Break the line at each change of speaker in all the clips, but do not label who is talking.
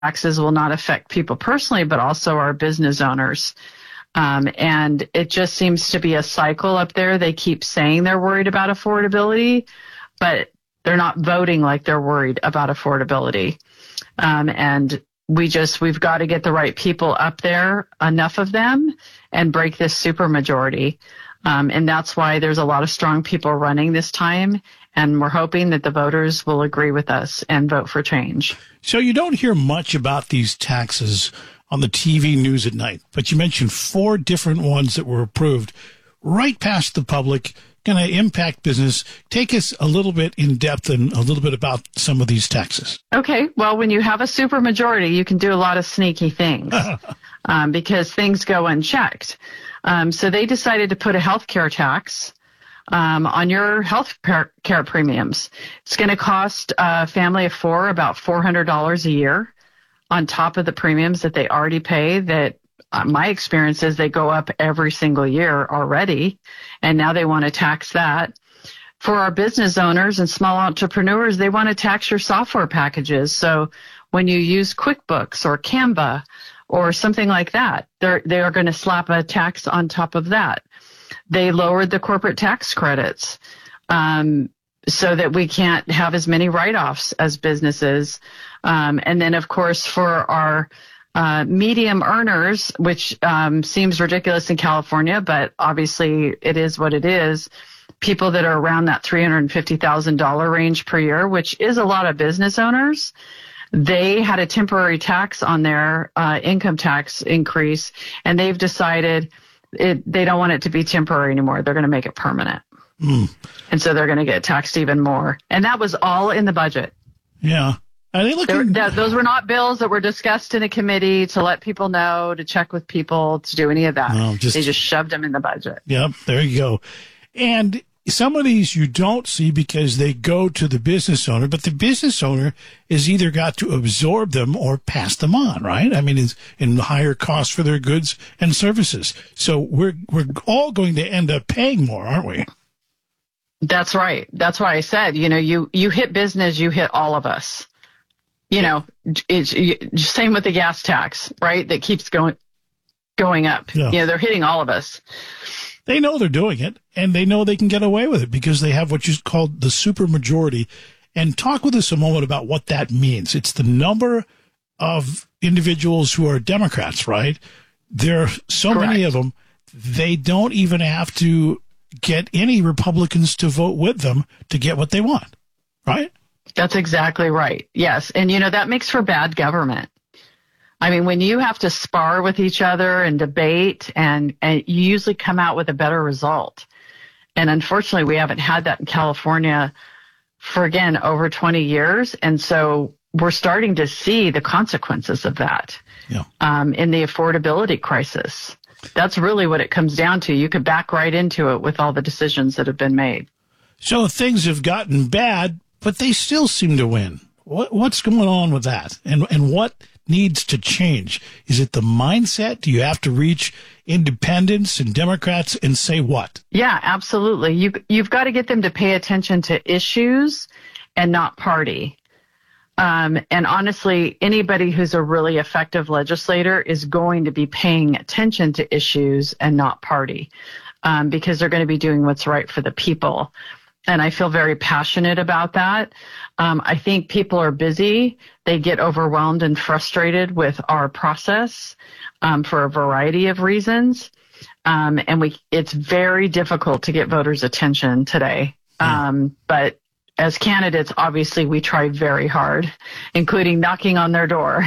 taxes will not affect people personally, but also our business owners. And it just seems to be a cycle up there. They keep saying they're worried about affordability, but they're not voting like they're worried about affordability. And we've got to get the right people up there, enough of them, and break this supermajority. And that's why there's a lot of strong people running this time. And we're hoping that the voters will agree with us and vote for change.
So you don't hear much about these taxes on the TV news at night, but you mentioned 4 different ones that were approved right past the public, going to impact business. Take us a little bit in depth and a little bit about some of these taxes.
Okay. Well, when you have a supermajority, you can do a lot of sneaky things because things go unchecked. So they decided to put a health care tax on your health care premiums. It's going to cost a family of 4 about $400 a year on top of the premiums that they already pay. That my experience is they go up every single year already, and now they want to tax that. For our business owners and small entrepreneurs, they want to tax your software packages. So when you use QuickBooks or Canva or something like that, they are going to slap a tax on top of that. They lowered the corporate tax credits so that we can't have as many write-offs as businesses. And then, of course, for our medium earners, which seems ridiculous in California, but obviously it is what it is, people that are around that $350,000 range per year, which is a lot of business owners, they had a temporary tax on their income tax increase, and they've decided they don't want it to be temporary anymore. They're going to make it permanent. And so they're going to get taxed even more. And that was all in the budget.
Yeah. Are they looking?
Those were not bills that were discussed in a committee to let people know, to check with people, to do any of that. No, they just shoved them in the budget.
Yep, there you go. And some of these you don't see because they go to the business owner, but the business owner is either got to absorb them or pass them on, right? I mean, it's in higher costs for their goods and services. So we're all going to end up paying more, aren't we?
That's right. That's why I said, you hit business, you hit all of us. It's same with the gas tax, right? That keeps going up. Yeah. They're hitting all of us.
They know they're doing it, and they know they can get away with it because they have what you called the supermajority. And talk with us a moment about what that means. It's the number of individuals who are Democrats, right? There are so
Correct.
many of them, they don't even have to get any Republicans to vote with them to get what they want, right?
That's exactly right. Yes. And, that makes for bad government. I mean, when you have to spar with each other and debate, and you usually come out with a better result. And unfortunately, we haven't had that in California for, again, over 20 years. And so we're starting to see the consequences of that in the affordability crisis. That's really what it comes down to. You could back right into it with all the decisions that have been made.
So things have gotten bad, but they still seem to win. What's going on with that? And what needs to change? Is it the mindset? Do you have to reach independents and Democrats and say what?
Yeah, absolutely. You've got to get them to pay attention to issues and not party. And honestly, anybody who's a really effective legislator is going to be paying attention to issues and not party, because they're going to be doing what's right for the people. And I feel very passionate about that. I think people are busy. They get overwhelmed and frustrated with our process for a variety of reasons. And it's very difficult to get voters' attention today. But as candidates, obviously, we try very hard, including knocking on their door.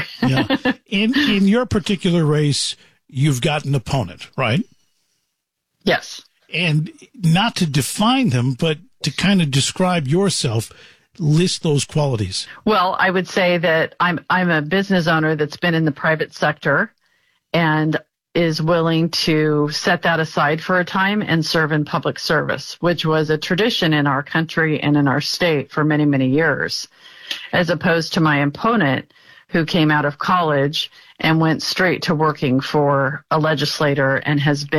In your particular race, you've got an opponent, right?
Yes.
And not to define them, but to kind of describe yourself, list those qualities.
Well, I would say that I'm a business owner that's been in the private sector and is willing to set that aside for a time and serve in public service, which was a tradition in our country and in our state for many, many years, as opposed to my opponent who came out of college and went straight to working for a legislator and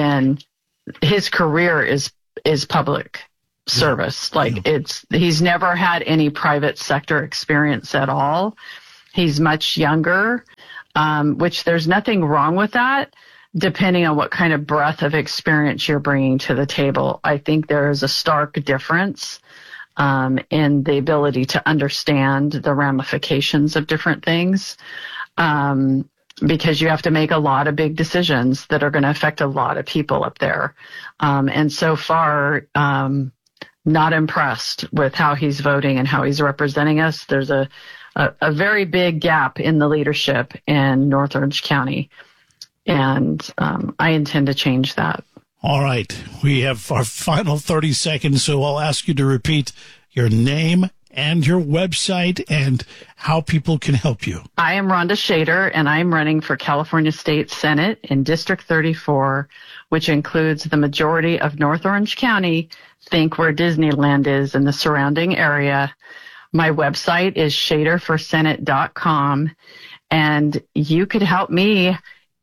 his career is public service. He's never had any private sector experience at all. He's much younger, which there's nothing wrong with that, depending on what kind of breadth of experience you're bringing to the table. I think there is a stark difference in the ability to understand the ramifications of different things, because you have to make a lot of big decisions that are going to affect a lot of people up there. And so far, not impressed with how he's voting and how he's representing us. There's a very big gap in the leadership in North Orange County, and I intend to change that.
All right. We have our final 30 seconds, so I'll ask you to repeat your name and your website and how people can help you.
I am Rhonda Shader, and I'm running for California State Senate in District 34, which includes the majority of North Orange County. Think where Disneyland is in the surrounding area. My website is shaderforsenate.com, and you could help me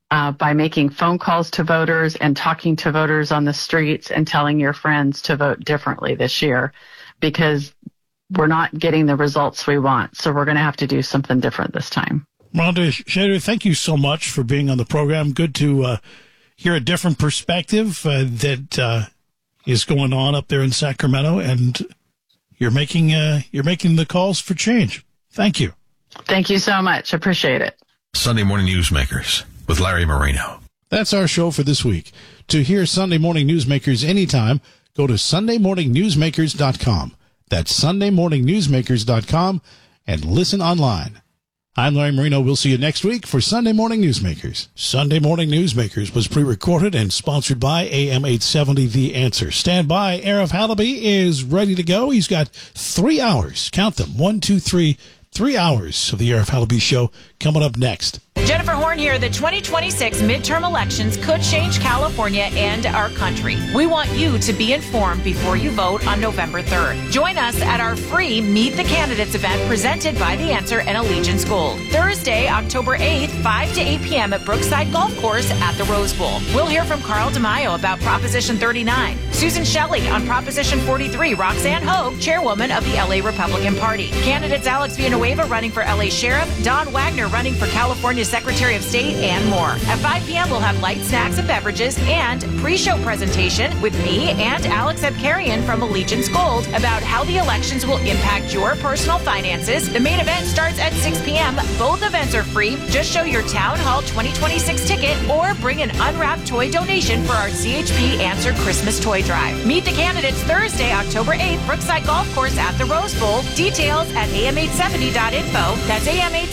by making phone calls to voters and talking to voters on the streets and telling your friends to vote differently this year, because we're not getting the results we want. So we're going to have to do something different this time.
Rhonda Shader, thank you so much for being on the program. Good to hear a different perspective that is going on up there in Sacramento, and you're making the calls for change. Thank you.
Thank you so much. Appreciate it.
Sunday Morning Newsmakers with Larry Marino.
That's our show for this week. To hear Sunday Morning Newsmakers anytime, go to SundayMorningNewsmakers.com. That's SundayMorningNewsmakers.com, and listen online. I'm Larry Marino. We'll see you next week for Sunday Morning Newsmakers. Sunday Morning Newsmakers was pre-recorded and sponsored by AM 870 The Answer. Stand by. Arif Halaby is ready to go. He's got 3 hours. Count them. 1, 2, 3. 3 hours of the Arif Halaby Show coming up next.
Jennifer Horn here. The 2026 midterm elections could change California and our country. We want you to be informed before you vote on November 3rd. Join us at our free Meet the Candidates event presented by The Answer and Allegiance Gold. Thursday, October 8th, 5 to 8 p.m. at Brookside Golf Course at the Rose Bowl. We'll hear from Carl DeMaio about Proposition 39, Susan Shelley on Proposition 43, Roxanne Hogue, chairwoman of the LA Republican Party. Candidates Alex Villanueva running for LA Sheriff, Don Wagner running for California Secretary of State, and more. At 5 p.m., we'll have light snacks and beverages and pre-show presentation with me and Alex Abkarian from Allegiance Gold about how the elections will impact your personal finances. The main event starts at 6 p.m. Both events are free. Just show your Town Hall 2026 ticket or bring an unwrapped toy donation for our CHP Answer Christmas Toy Drive. Meet the candidates Thursday, October 8th, Brookside Golf Course at the Rose Bowl. Details at am870.info. That's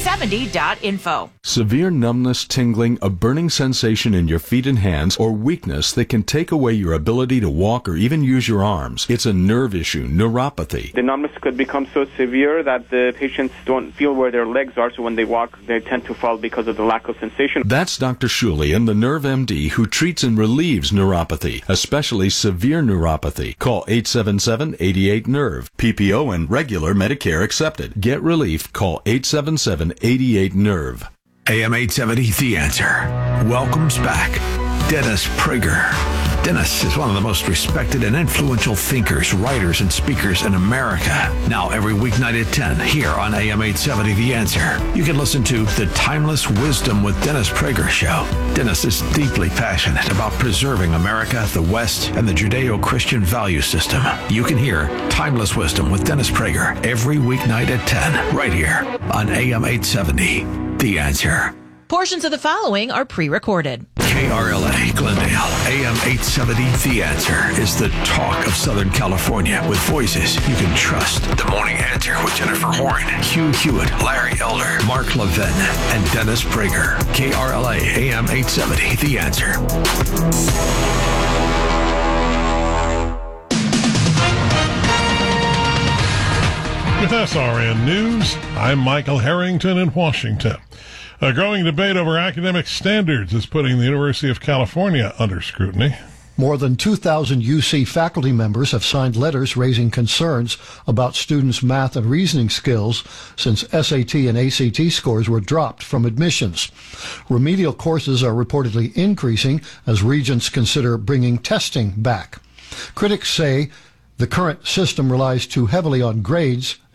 am870.info.
Severe numbness, tingling, a burning sensation in your feet and hands, or weakness that can take away your ability to walk or even use your arms. It's a nerve issue, neuropathy.
The numbness could become so severe that the patients don't feel where their legs are, so when they walk, they tend to fall because of the lack of sensation.
That's Dr. Shulian, the Nerve MD, who treats and relieves neuropathy, especially severe neuropathy. Call 877-88-NERVE. PPO and regular Medicare accepted. Get relief. Call 877-88-NERVE.
AM 870 The Answer welcomes back Dennis Prager. Dennis is one of the most respected and influential thinkers, writers, and speakers in America. Now every weeknight at 10 here on AM 870 The Answer. You can listen to The Timeless Wisdom with Dennis Prager show. Dennis is deeply passionate about preserving America, the West, and the Judeo-Christian value system. You can hear Timeless Wisdom with Dennis Prager every weeknight at 10 right here on AM 870 The Answer.
Portions of the following are pre-recorded.
KRLA Glendale, AM 870 The Answer is the talk of Southern California with voices you can trust. The Morning Answer with Jennifer Horn, Hugh Hewitt, Larry Elder, Mark Levin, and Dennis Prager. KRLA AM 870 The Answer.
With SRN News, I'm Michael Harrington in Washington. A growing debate over academic standards is putting the University of California under scrutiny.
More than 2,000 UC faculty members have signed letters raising concerns about students' math and reasoning skills since SAT and ACT scores were dropped from admissions. Remedial courses are reportedly increasing as regents consider bringing testing back. Critics say the current system relies too heavily on grades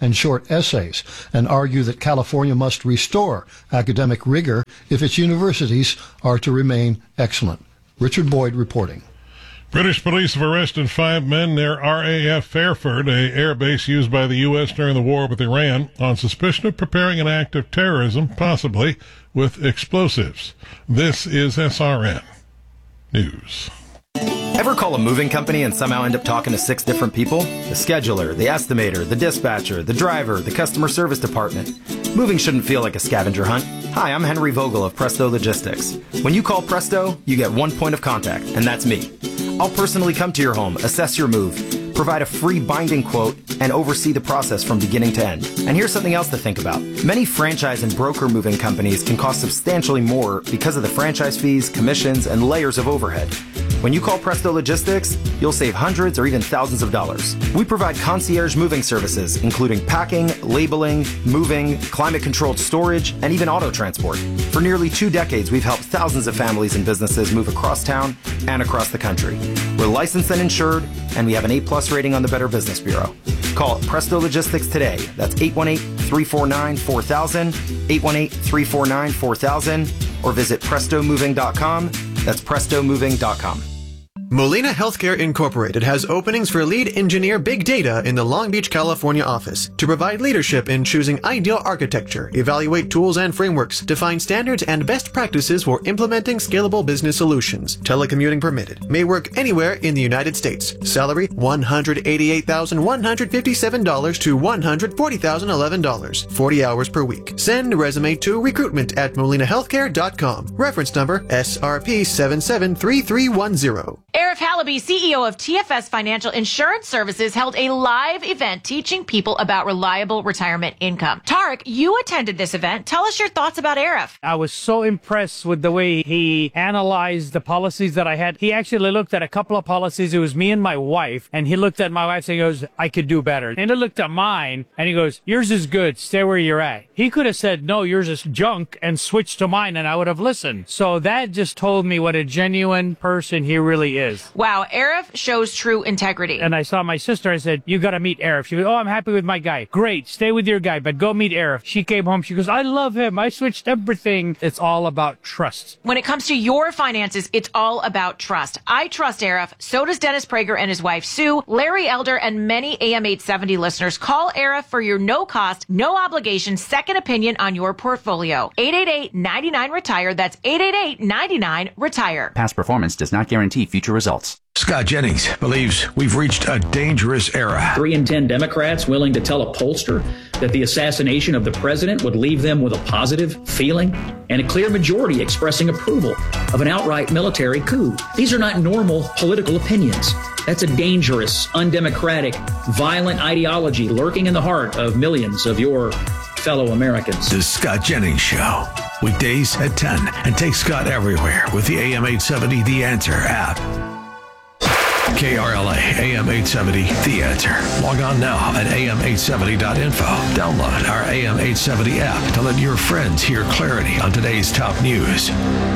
and short essays, and argue that California must restore academic rigor if its universities are to remain excellent. Richard Boyd reporting.
British police have arrested 5 men near RAF Fairford, a air base used by the U.S. during the war with Iran, on suspicion of preparing an act of terrorism, possibly with explosives. This is SRN News.
Ever call a moving company and somehow end up talking to 6 different people? The scheduler, the estimator, the dispatcher, the driver, the customer service department. Moving shouldn't feel like a scavenger hunt. Hi, I'm Henry Vogel of Presto Logistics. When you call Presto, you get one point of contact, and that's me. I'll personally come to your home, assess your move, provide a free binding quote, and oversee the process from beginning to end. And here's something else to think about. Many franchise and broker moving companies can cost substantially more because of the franchise fees, commissions, and layers of overhead. When you call Presto Logistics, you'll save hundreds or even thousands of dollars. We provide concierge moving services, including packing, labeling, moving, climate-controlled storage, and even auto transport. For nearly 2 decades, we've helped thousands of families and businesses move across town and across the country. We're licensed and insured, and we have an A+ rating on the Better Business Bureau. Call Presto Logistics today. That's 818-349-4000, 818-349-4000, or visit prestomoving.com. That's prestomoving.com.
Molina Healthcare Incorporated has openings for lead engineer big data in the Long Beach, California office to provide leadership in choosing ideal architecture, evaluate tools and frameworks, define standards and best practices for implementing scalable business solutions. Telecommuting permitted. May work anywhere in the United States. Salary $188,157 to $140,011. 40 hours per week. Send resume to recruitment@molinahealthcare.com. Reference number SRP773310.
Arif Halaby, CEO of TFS Financial Insurance Services, held a live event teaching people about reliable retirement income. Tarek, you attended this event. Tell us your thoughts about Arif.
I was so impressed with the way he analyzed the policies that I had. He actually looked at a couple of policies. It was me and my wife, and he looked at my wife and he goes, I could do better. And he looked at mine and he goes, yours is good. Stay where you're at. He could have said, no, yours is junk, and switched to mine, and I would have listened. So that just told me what a genuine person he really is.
Wow, Arif shows true integrity.
And I saw my sister, I said, you got to meet Arif. She goes, oh, I'm happy with my guy. Great, stay with your guy, but go meet Arif. She came home, she goes, I love him. I switched everything. It's all about trust.
When it comes to your finances, it's all about trust. I trust Arif. So does Dennis Prager and his wife, Sue, Larry Elder, and many AM 870 listeners. Call Arif for your no-cost, no-obligation second opinion on your portfolio. 888-99-RETIRE. That's 888-99-RETIRE.
Past performance does not guarantee future results.
Scott Jennings believes we've reached a dangerous era.
3 in 10 Democrats willing to tell a pollster that the assassination of the president would leave them with a positive feeling, and a clear majority expressing approval of an outright military coup. These are not normal political opinions. That's a dangerous, undemocratic, violent ideology lurking in the heart of millions of your fellow Americans.
The Scott Jennings Show. Weekdays at 10. And take Scott everywhere with the AM 870 The Answer app. KRLA AM 870 The Answer. Log on now at am870.info. Download our AM 870 app to let your friends hear clarity on today's top news.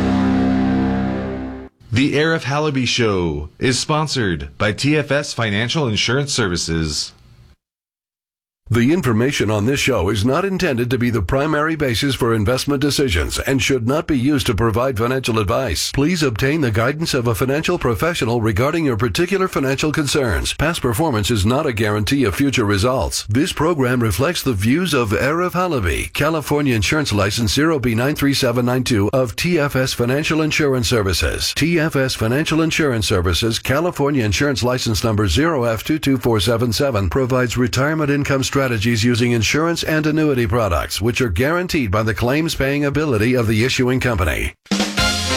The Arif Halaby Show is sponsored by TFS Financial Insurance Services.
The information on this show is not intended to be the primary basis for investment decisions and should not be used to provide financial advice. Please obtain the guidance of a financial professional regarding your particular financial concerns. Past performance is not a guarantee of future results. This program reflects the views of Arif Halaby, California Insurance License 0B93792 of TFS Financial Insurance Services. TFS Financial Insurance Services, California Insurance License Number 0F22477, provides retirement income strategies using insurance and annuity products, which are guaranteed by the claims-paying ability of the issuing company.